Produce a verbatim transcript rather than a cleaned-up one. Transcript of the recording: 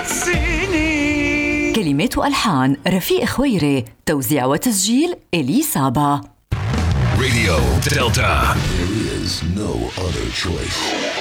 سنين. كلمات وألحان رفيق خويري، توزيع وتسجيل إلي صابا. Radio Delta. There is no other choice.